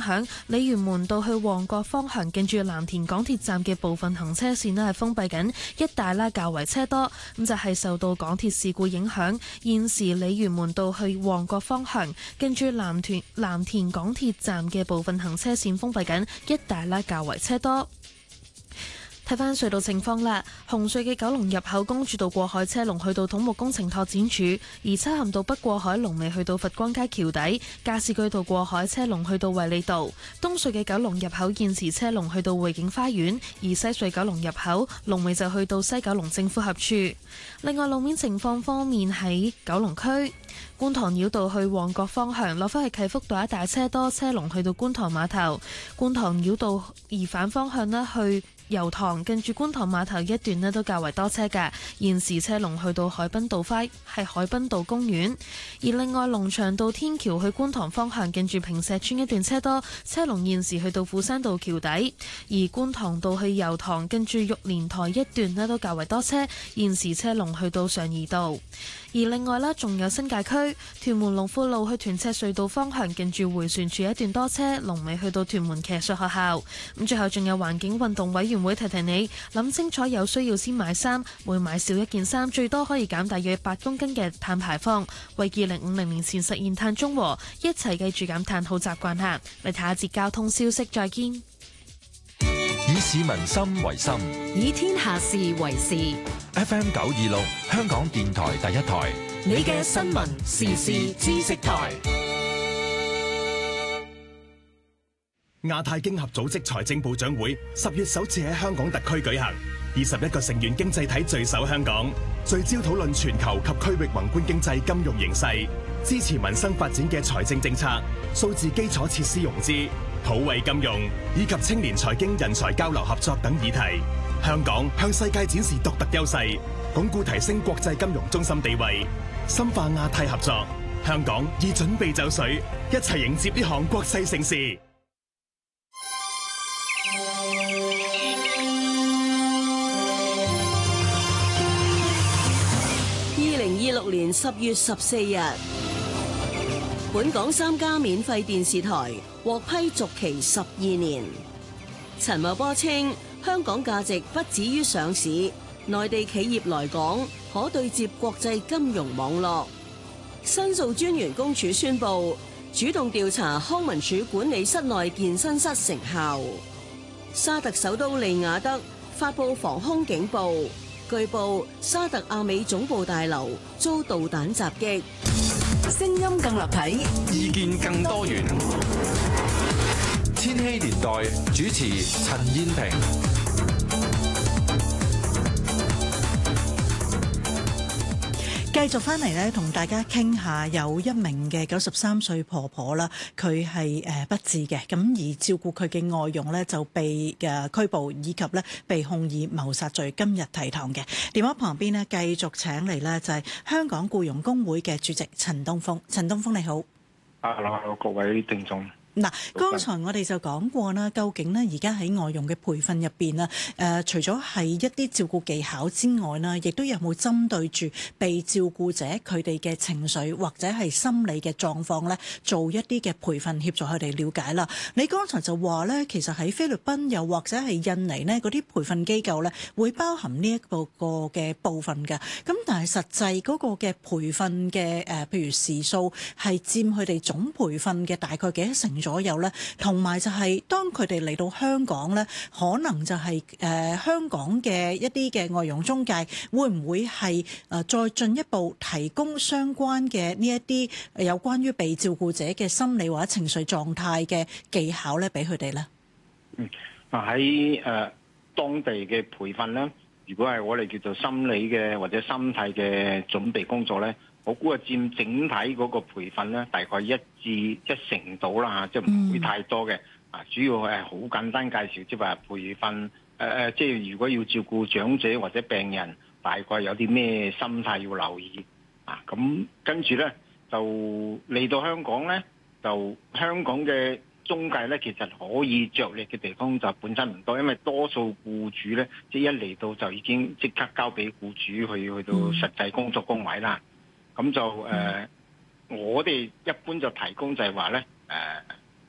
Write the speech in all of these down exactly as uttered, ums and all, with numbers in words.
響，鯉魚門道去旺角方向近住藍田港鐵站嘅部分行車線咧係封閉緊，一帶咧較為車多。咁就係受到港鐵事故影響，現時鯉魚門道去旺角方向近住藍田藍田港鐵站嘅部分行車線封閉緊，一帶咧較為車多。睇返隧道情況啦，紅隧嘅九龍入口公主道過海車龍去到土木工程拓展署，而漆咸道北過海龍尾去到佛光街橋底，加士居道過海車龍去到衛理道。東隧嘅九龍入口現時車龍去到匯景花園，而西隧九龍入口龍尾就去到西九龍政府合署。另外路面情況方面喺九龍區，觀塘繞道去旺角方向落返去啟福道一帶車多，車龍去到觀塘碼頭。觀塘繞道而反方向呢去油塘近住觀塘碼頭一段呢都較為多車㗎，現時車龍去到海濱道花係海濱道公園。而另外龍翔道天橋去觀塘方向近住坪石邨一段車多，車龍現時去到富山道橋底。而觀塘道去油塘近住玉蓮台一段呢都較為多車，現時車龍去到上怡道。而另外啦，仲有新界區屯門龍富路去屯赤隧道方向近住迴旋處一段多車，龍尾去到屯門騎術學校。咁最後仲有環境運動委員會提提你，諗清楚有需要先買衫，每買少一件衫最多可以減大約八公斤嘅碳排放，為二零五零年前實現碳中和，一齊記住減碳好習慣下。嚟睇下節交通消息，再見。 以市民心為心， 以天下事為事。 F M 九二六香港電台第一台， 你嘅新聞時事知識台。 亞太經合組織財政部長會十月首次喺香港特區舉行，二十一個成員經濟體聚首香港，聚焦討論全球及區域宏觀經濟金融形勢，支持民生發展嘅財政政策、數字基礎設施融資、普惠金融以及青年財經人才交流合作等議題。香港向世界展示獨特優勢，鞏固提升國際金融中心地位，深化亞太合作。香港已準備就緒，一齊迎接呢項國際盛事。 二零二六年十月十四日，本港三家免費電視台獲批續期十二年。陳茂波稱，香港價值不止於上市，內地企業來港可對接國際金融網絡。申訴專員公署宣布主動調查康文署管理室內健身室成效。沙特首都利雅得發布防空警報，據報沙特阿美總部大樓遭導彈襲擊。 聲音更立體， 意見更多元。千禧年代主持陳燕萍。 繼續翻嚟咧，同大家傾下有一名嘅九十三歲婆婆啦，佢係誒不治嘅，咁而照顧佢嘅外傭呢，就被嘅拘捕，以及咧被控以謀殺罪，今日提堂嘅。電話旁邊呢，繼續請嚟呢，就係香港僱傭公會嘅主席陳東峰。陳東峰你好。 Hello，各位聽眾。 嗱，剛才我哋就講過啦，究竟呢而家喺外傭嘅培訓入邊啦，誒，除咗係一啲照顧技巧之外啦，亦都有冇針對住被照顧者佢哋嘅情緒或者係心理嘅狀況咧，做一啲嘅培訓協助佢哋了解啦。你剛才就話咧，其實喺菲律賓又或者係印尼呢嗰啲培訓機構咧，會包含呢一個個嘅部分嘅。咁但係實際嗰個嘅培訓嘅誒，譬如時數係佔佢哋總培訓嘅大概幾多成左右咧，同埋就係當佢哋嚟到香港咧，可能就係、是、誒、呃、香港嘅一啲嘅外傭中介，會唔會係誒、呃、再進一步提供相關嘅呢一啲有關於被照顧者嘅心理或者情緒狀態嘅技巧咧，俾佢哋咧？ 嗯，啊喺誒當地嘅培訓咧，如果係我哋叫做心理嘅或者心態嘅準備工作咧，我估係佔整體嗰個培訓咧，大概一至一成到啦，即係唔會太多嘅。啊，主要係好簡單介紹，即係話培訓誒誒、呃，即係如果要照顧長者或者病人，大概有啲咩心態要留意啊。咁跟住咧就嚟到香港咧，就香港嘅中介咧，其實可以着力嘅地方就本身唔多，因為多數僱主咧，即係一嚟到就已經即刻交俾僱主去去到實際工作崗位啦。咁就誒、呃，我哋一般就提供就係話咧，誒、呃，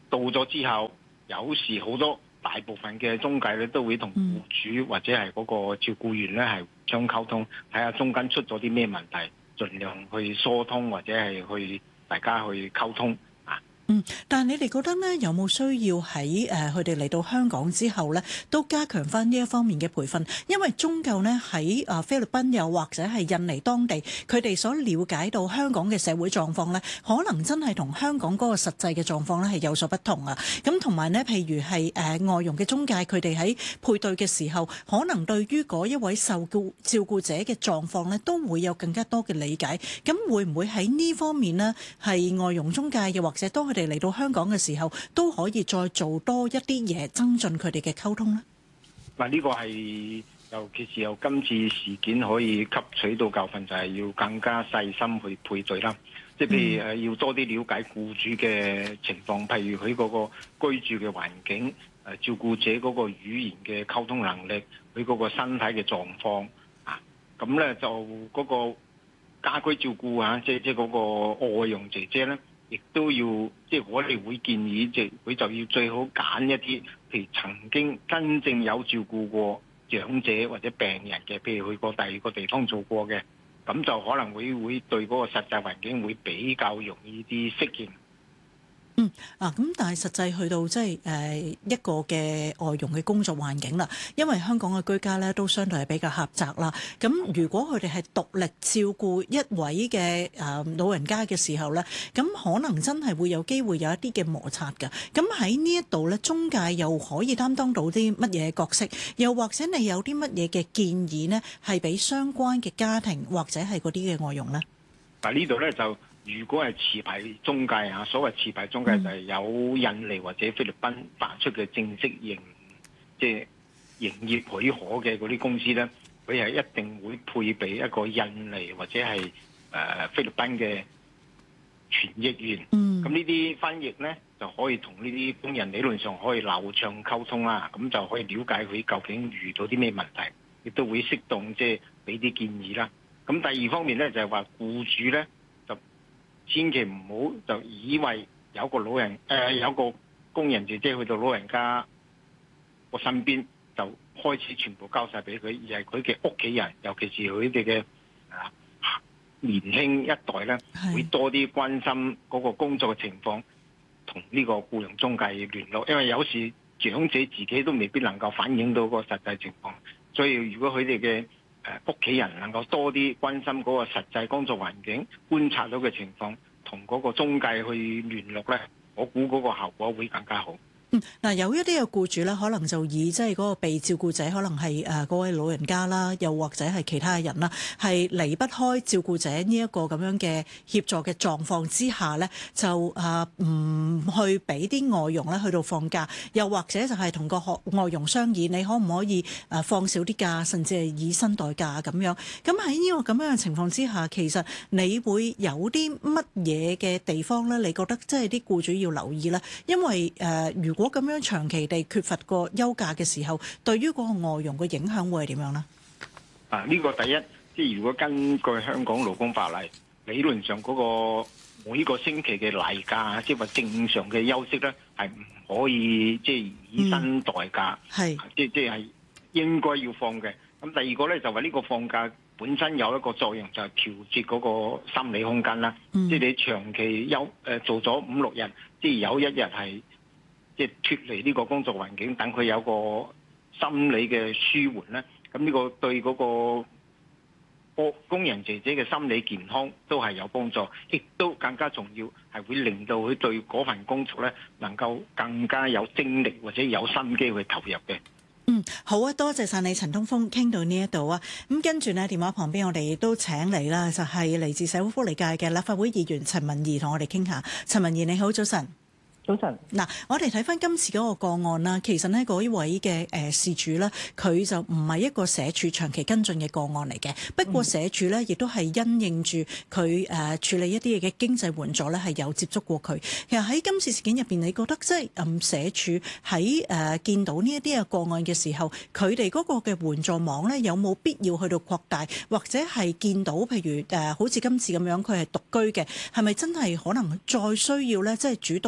到咗之後，有時好多大部分嘅中介咧都會同僱主或者係嗰個照顧員咧係互相溝通，睇下中間出咗啲咩問題，盡量去疏通或者係去大家去溝通。 嗯，但係你哋覺得呢，有冇需要喺誒佢哋嚟到香港之後呢，都加強翻呢一方面嘅培訓？因為終究呢，喺誒菲律賓又或者係印尼當地，佢哋所了解到香港嘅社會狀況呢，可能真係同香港嗰個實際嘅狀況呢係有所不同啊。咁同埋呢，譬如係誒外傭嘅中介，佢哋喺配對嘅時候，可能對於嗰一位受顧照顧者嘅狀況呢，都會有更加多嘅理解。咁會唔會喺呢方面呢，係外傭中介又或者當佢哋嚟到香港嘅時候，都可以再做多一啲嘢，增進佢哋嘅溝通呢？ 嗱，呢個係尤其是由今次事件可以吸取到教訓，就係要更加細心去配對啦。即係譬如誒，要多啲了解僱主嘅情況，譬如佢嗰個居住嘅環境，誒照顧者嗰個語言嘅溝通能力，佢嗰個身體嘅狀況啊，咁咧就嗰個家居照顧啊，即係即係嗰個外傭姐姐咧。亦都要，即係我哋會建議，即係佢就要最好揀一啲，譬如曾經真正有照顧過長者或者病人嘅，譬如去過第二個地方做過嘅，咁就可能會會對嗰個實際環境會比較容易啲適應。 嗯啊，咁但係實際去到即係誒一個嘅外傭嘅工作環境啦，因為香港嘅居家咧都相對係比較狹窄啦。咁如果佢哋係獨力照顧一位嘅誒老人家嘅時候咧，咁可能真係會有機會有一啲嘅摩擦㗎。咁喺呢一度咧，中介又可以擔當到啲乜嘢角色？又或者你有啲乜嘢嘅建議呢？係俾相關嘅家庭或者係嗰啲嘅外傭咧？ 嗱，呢度咧就。如果係持牌中介啊，所謂持牌中介就係有印尼或者菲律賓發出嘅正式營，即係營業許可嘅嗰啲公司咧，佢係一定會配備一個印尼或者係誒菲律賓嘅傳譯員。 嗯， 咁呢啲翻譯咧就可以同呢啲工人理論上可以流暢溝通啦，咁就可以了解佢究竟遇到啲咩問題，亦都會適當即係俾啲建議啦。咁第二方面咧就係話僱主咧。千祈唔好就以為有個老人誒、呃、有個工人姐姐去到老人家個身邊就開始全部交晒俾佢，而係佢嘅屋企人，尤其是佢哋嘅啊年輕一代咧，會多啲關心嗰個工作嘅情況，同呢個僱傭中介聯絡，因為有時長者自己都未必能夠反映到個實際情況，所以如果佢哋嘅誒屋企人能夠多啲關心嗰個實際工作環境，觀察到嘅情況，同嗰個中介去聯絡咧，我估嗰個效果會更加好。 嗯，嗱，有一啲嘅僱主咧，可能就以即係嗰個被照顧者，可能係誒嗰位老人家啦，又或者係其他人啦，係離不開照顧者呢一個咁樣嘅協助嘅狀況之下咧，就誒唔去俾啲外傭咧去到放假，又或者就係同個學外傭商議，你可唔可以誒放少啲假，甚至係以薪代假咁樣。咁喺呢個咁樣嘅情況之下，其實你會有啲乜嘢嘅地方咧？你覺得即係啲僱主要留意咧？因為誒如如果咁樣長期地缺乏個休假嘅時候，對於嗰個外傭嘅影響會係點樣呢？ 啊，呢個第一，即係如果根據香港勞工法例，理論上嗰個每個星期嘅例假，即係話正常嘅休息咧，係唔可以即係以薪代假，係、嗯、即即係應該要放嘅。咁第二個咧就話呢個放假本身有一個作用，就係調節嗰個心理空間啦。嗯、即係你長期休誒、呃、做咗五六日，即係有一日係。即係脫離呢個工作環境，等佢有個心理嘅舒緩咧。咁呢個對嗰個工人姐姐嘅心理健康都係有幫助，亦都更加重要係會令到佢對嗰份工作咧能夠更加有精力或者有心機去投入嘅。 嗯，好啊，多謝晒你陳東風，傾到呢一度啊。咁跟住呢電話旁邊我哋都請嚟啦，就係、是、嚟自社會福利界嘅立法會議員陳文宜同我哋傾下。陳文宜你好，早晨。 早晨。 嗱，我哋睇翻今次嗰個個案啦，其實呢嗰一位嘅誒事主呢，佢就唔係一個社署長期跟進嘅個案嚟嘅。不過社署呢，亦都係因應住佢誒處理一啲嘢嘅經濟援助呢，係有接觸過佢。其實喺今次事件入邊，你覺得即係誒社署喺誒見到呢一啲嘅個案嘅時候，佢哋嗰個嘅援助網呢，有冇必要去到擴大，或者係見到譬如誒好似今次咁樣，佢係獨居嘅，係咪真係可能再需要呢？即係主動一啲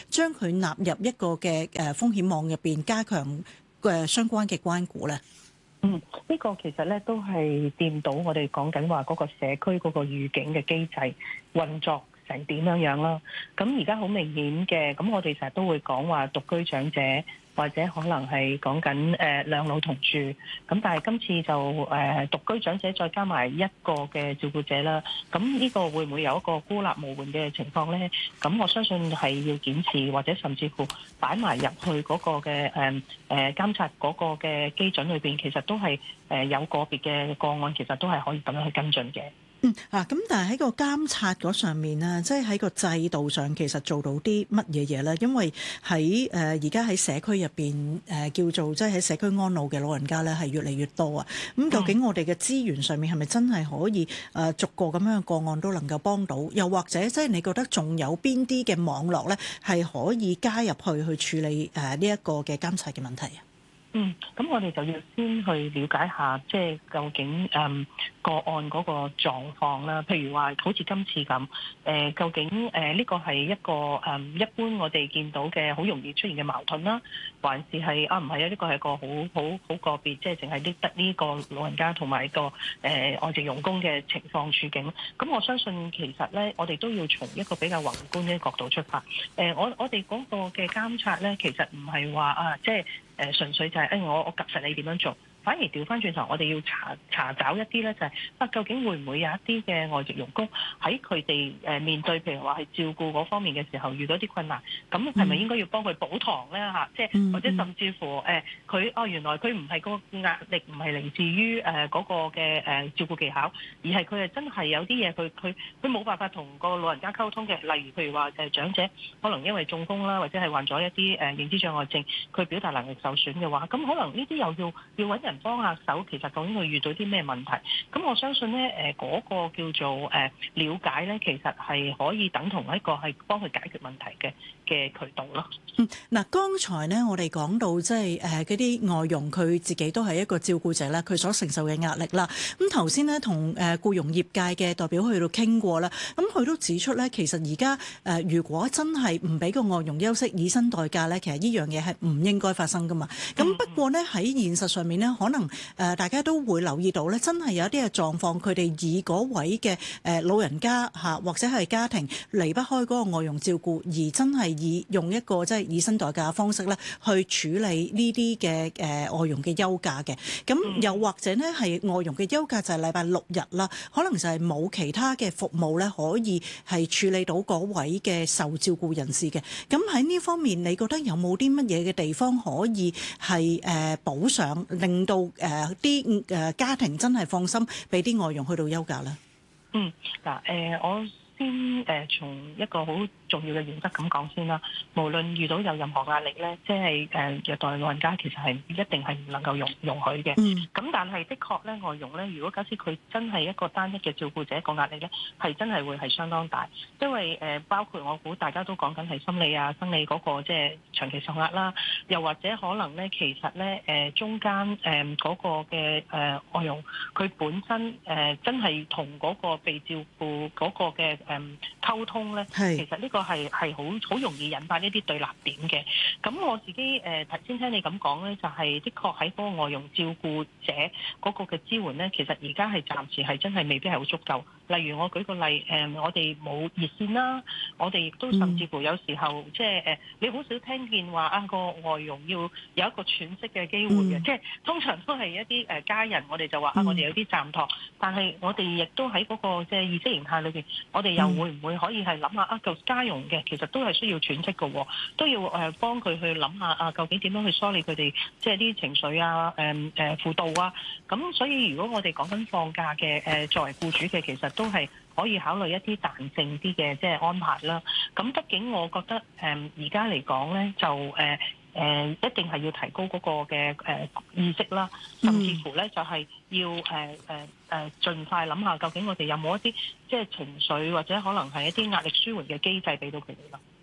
將佢納入一個嘅誒風險網入邊，加強嘅相關嘅關顧咧？ 嗯，呢個其實咧都係掂到我哋講緊話嗰個社區嗰個預警嘅機制運作成點樣樣啦。咁而家好明顯嘅，咁我哋成日都會講話獨居長者，或者可能係講緊誒兩老同住。咁但係今次就誒、呃、獨居長者再加埋一個嘅照顧者啦。咁呢個會唔會有一個孤立無援嘅情況咧？咁我相信係要檢視，或者甚至乎擺埋入去嗰個嘅誒誒監察嗰個嘅基準裏邊，其實都係誒有個別嘅個案，其實都係可以咁樣去跟進嘅。 嗯啊，咁但係喺個監察嗰上面啊，即係喺個制度上，其實做到啲乜嘢嘢咧？因為喺誒而家喺社區入邊誒叫做即係喺社區安老嘅老人家咧，係越嚟越多啊。咁究竟我哋嘅資源上面係咪真係可以誒逐個咁樣嘅個案都能夠幫到？又或者即係你覺得仲有邊啲嘅網絡咧係可以加入去去處理誒呢一個嘅監察嘅問題啊？ 嗯，咁我哋就要先去了解下，即係究竟誒、嗯、個案嗰個狀況啦。譬如話，好似今次咁，誒、呃、究竟誒呢、呃這個係一個誒、嗯、一般我哋見到嘅好容易出現嘅矛盾啦，還是係啊唔係啊？呢、這個係個好好好個別，即係淨係呢得呢個老人家同埋個誒、呃、外籍傭工嘅情況處境。咁我相信其實咧，我哋都要從一個比較宏觀嘅角度出發。誒、呃，我我哋嗰個嘅監察咧，其實唔係話啊，即係。誒、呃、純粹就係、是、誒、哎、我我及實你點樣做，反而調翻轉頭，我哋要查查找一啲咧，就係、是、啊究竟會唔會有一啲嘅外籍傭工喺佢哋誒面對譬如話係照顧嗰方面嘅時候遇到啲困難，咁係咪應該要幫佢補堂咧嚇？即、啊、係、嗯、或者甚至乎誒佢哦原來佢唔係個壓力唔係嚟自於誒嗰、呃那個嘅誒、呃、照顧技巧，而係佢係真係有啲嘢佢佢佢冇辦法同個老人家溝通嘅，例如譬如話誒長者可能因為中風啦，或者係患咗一啲誒、呃、認知障礙症，佢表達能力受損嘅話，咁可能呢啲又要要揾人幫下手，其實究竟佢遇到啲咩問題？咁我相信咧，誒、那、嗰個叫做誒、呃、了解咧，其實係可以等同一個係幫佢解決問題嘅嘅渠道咯。 嗯，嗱，剛才咧我哋講到即係誒嗰啲外傭佢自己都係一個照顧者啦，佢所承受嘅壓力啦。咁頭先咧同誒僱傭業界嘅代表去到傾過啦，咁佢都指出咧，其實而家誒如果真係唔俾個外傭休息以薪代假咧，其實呢樣嘢係唔應該發生噶嘛。咁不過咧喺現實上面咧，可能誒大家都會留意到咧，真係有一啲嘅狀況，佢哋以嗰位嘅誒老人家嚇或者係家庭離不開嗰個外傭照顧，而真係以用一個即係以薪代假嘅方式咧去處理呢啲嘅誒外傭嘅休假嘅。咁又或者咧係外傭嘅休假就係禮拜六日啦，可能就係冇其他嘅服務咧可以係處理到嗰位嘅受照顧人士嘅。咁喺呢方面，你覺得有冇啲乜嘢嘅地方可以係誒補上，令到誒啲誒家庭真係放心俾啲外傭去到休假咧？嗯， 嗱誒，我先誒從一個好重要嘅原則咁講先啦。無論遇到有任何壓力咧，即係誒虐待老人家，其實係一定係唔能夠容容許嘅。嗯。咁但係的確咧，外傭咧，如果假設佢真係一個單一嘅照顧者，個壓力咧係真係會係相當大。因為誒、呃、包括我估大家都講緊係心理啊、生理嗰個即係長期受壓啦，又或者可能咧，其實咧誒、呃、中間誒嗰、呃那個嘅誒、呃、外傭佢本身誒、呃、真係同嗰個被照顧嗰個嘅誒溝通咧，其實呢個係係好好容易引發呢啲對立點嘅。咁我自己誒頭先聽你咁講咧，就係、是、的確喺嗰個外傭照顧者嗰個嘅支援咧，其實而家係暫時係真係未必係好足夠。例如我舉個例，誒、呃、我哋冇熱線啦，我哋亦都甚至乎有時候、嗯、即係誒，你好少聽見話啊個外傭要有一個喘息嘅機會嘅、嗯，即係通常都係一啲誒家人，我哋就話啊，我哋有啲暫託，但係我哋亦都喺嗰個即係意識形態裏邊，我哋又會唔會可以係諗下啊，就家傭嘅其實都係需要喘息嘅喎，都要誒幫佢去諗下啊，究竟點樣去梳理佢哋即係啲情緒啊，誒誒輔導啊，咁所以如果我哋講緊放假嘅誒作為僱主嘅，其實都係可以考慮一啲彈性啲嘅即係安排啦。咁畢竟我覺得誒而家嚟講咧，就誒誒、呃呃、一定係要提高嗰個嘅誒、呃、意識啦，甚至乎咧就係要誒誒誒盡快諗下究竟我哋有冇一啲即係情緒或者可能係一啲壓力舒緩嘅機制俾到佢哋咯。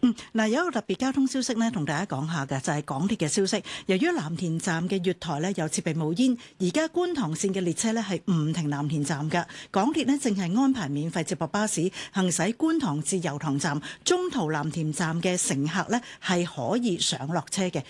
嗯，嗱，有一個特別交通消息呢，同大家講下嘅就係港鐵嘅消息。由於藍田站嘅月台呢有設備冒煙，而家觀塘線嘅列車呢係唔停藍田站嘅。港鐵呢正係安排免費接駁巴士行駛觀塘至油塘站，中途藍田站嘅乘客呢係可以上落車嘅。